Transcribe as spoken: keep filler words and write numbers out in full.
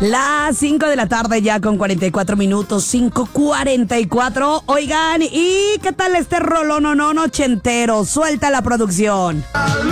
Las cinco de la tarde ya con cuarenta y cuatro minutos, cinco cuarenta y cuatro. Oigan, ¿y qué tal este rolón no ochentero? Suelta la producción.